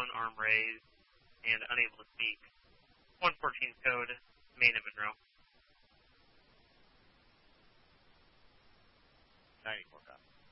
down, arm raised, and unable to speak. 114 code, Maine at Monroe. 94 copy.